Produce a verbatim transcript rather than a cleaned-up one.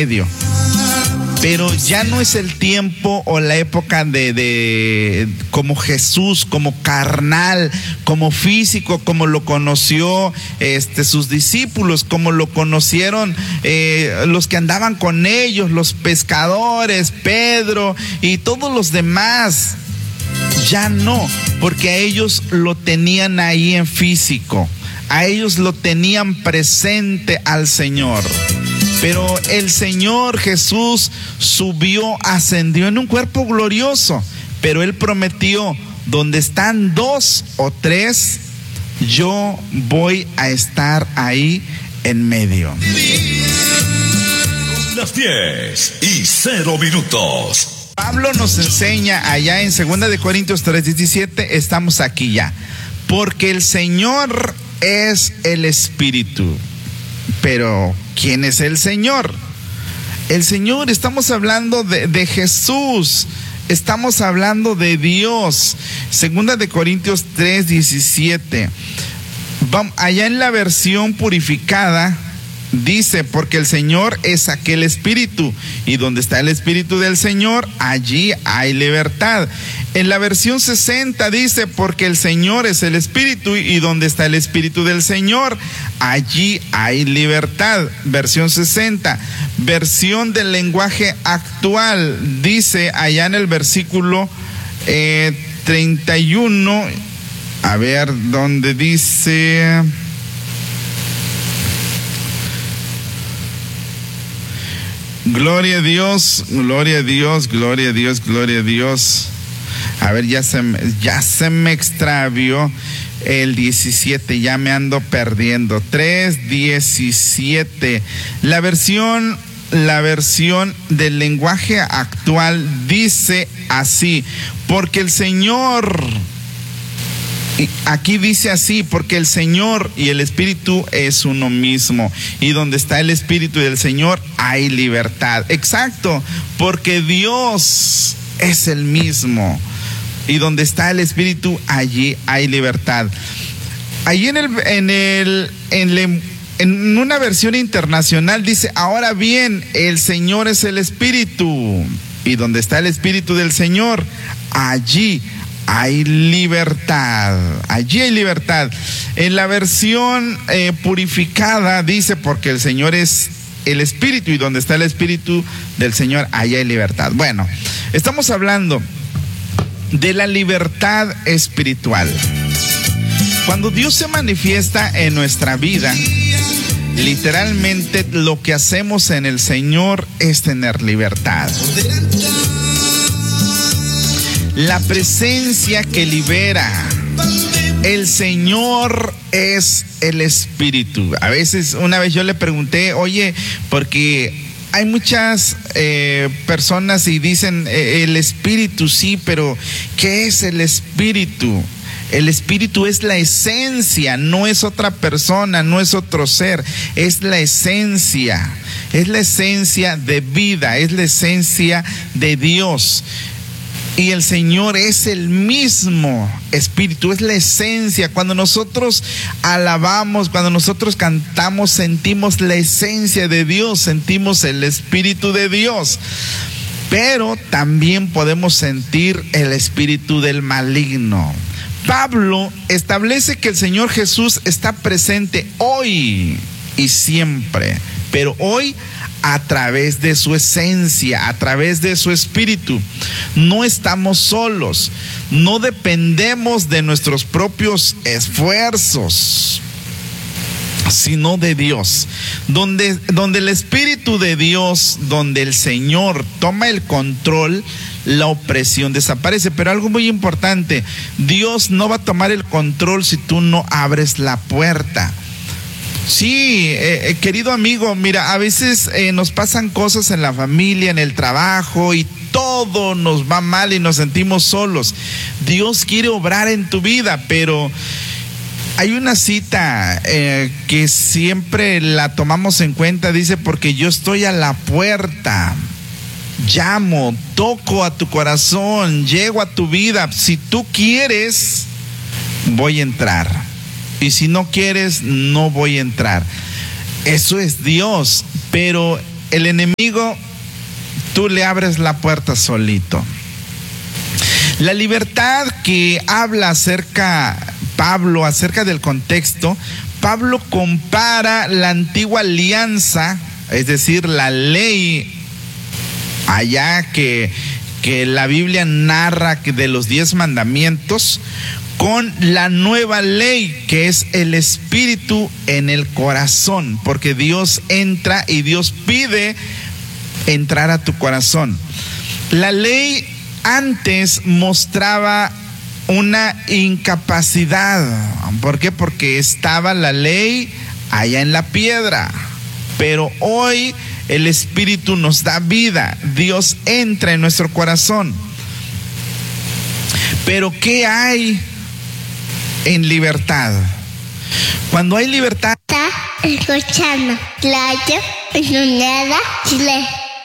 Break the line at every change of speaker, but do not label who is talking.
medio. Pero ya no es el tiempo o la época de, de como Jesús, como carnal, como físico, como lo conoció este, sus discípulos, como lo conocieron eh, los que andaban con ellos, los pescadores, Pedro y todos los demás. Ya no, porque a ellos lo tenían ahí en físico, a ellos lo tenían presente al Señor. Pero el Señor Jesús subió, ascendió en un cuerpo glorioso, pero Él prometió, donde están dos o tres, yo voy a estar ahí en medio.
Las diez y cero minutos.
Pablo nos enseña allá en segunda de Corintios tres diecisiete, estamos aquí ya, porque el Señor es el Espíritu. Pero, ¿quién es el Señor? El Señor, estamos hablando de, de Jesús, estamos hablando de Dios. Segunda de Corintios tres diecisiete. Allá en la versión purificada dice, porque el Señor es aquel Espíritu, y donde está el Espíritu del Señor, allí hay libertad. En la versión sesenta dice, porque el Señor es el Espíritu, y donde está el Espíritu del Señor, allí hay libertad. Versión sesenta. Versión del lenguaje actual dice allá en el versículo eh, treinta y uno, a ver, donde dice... Gloria a Dios, gloria a Dios, gloria a Dios, gloria a Dios. A ver, ya se me, ya se me extravió el diecisiete, ya me ando perdiendo. tres diecisiete. La versión, la versión del lenguaje actual dice así, porque el Señor... Aquí dice así, porque el Señor y el Espíritu es uno mismo, y donde está el Espíritu del Señor hay libertad. Exacto, porque Dios es el mismo, y donde está el Espíritu allí hay libertad. Allí en el, en el, en el, en una versión internacional dice, ahora bien, el Señor es el Espíritu, y donde está el Espíritu del Señor allí hay libertad, allí hay libertad. En la versión eh, purificada dice, porque el Señor es el Espíritu, y donde está el Espíritu del Señor, allí hay libertad. Bueno, estamos hablando de la libertad espiritual. Cuando Dios se manifiesta en nuestra vida, literalmente lo que hacemos en el Señor es tener libertad. La presencia que libera. El Señor es el Espíritu. A veces, una vez yo le pregunté, oye, porque hay muchas eh, personas y dicen eh, el Espíritu, sí, pero ¿qué es el Espíritu? El Espíritu es la esencia, no es otra persona, no es otro ser, es la esencia, es la esencia de vida, es la esencia de Dios. Y el Señor es el mismo Espíritu, es la esencia. Cuando nosotros alabamos, cuando nosotros cantamos, sentimos la esencia de Dios, sentimos el Espíritu de Dios. Pero también podemos sentir el espíritu del maligno. Pablo establece que el Señor Jesús está presente hoy y siempre, pero hoy a través de su esencia, a través de su espíritu. No estamos solos, no dependemos de nuestros propios esfuerzos, sino de Dios. Donde, donde el Espíritu de Dios, donde el Señor toma el control, la opresión desaparece. Pero algo muy importante, Dios no va a tomar el control si tú no abres la puerta. Sí, eh, querido amigo, mira, a veces eh, nos pasan cosas en la familia, en el trabajo, y todo nos va mal y nos sentimos solos. Dios quiere obrar en tu vida, pero hay una cita eh, que siempre la tomamos en cuenta, dice, porque yo estoy a la puerta, llamo, toco a tu corazón, llego a tu vida. Si tú quieres, voy a entrar. Y si no quieres, no voy a entrar. Eso es Dios. Pero el enemigo, tú le abres la puerta solito. La libertad que habla acerca Pablo, acerca del contexto, Pablo compara la antigua alianza, es decir, la ley allá que, que la Biblia narra que de los diez mandamientos, con la nueva ley que es el Espíritu en el corazón, porque Dios entra y Dios pide entrar a tu corazón. La ley antes mostraba una incapacidad. ¿Por qué? Porque estaba la ley allá en la piedra. Pero hoy el Espíritu nos da vida. Dios entra en nuestro corazón. Pero ¿qué hay en libertad? Cuando hay libertad,
está escuchando Radio Unidad Chile.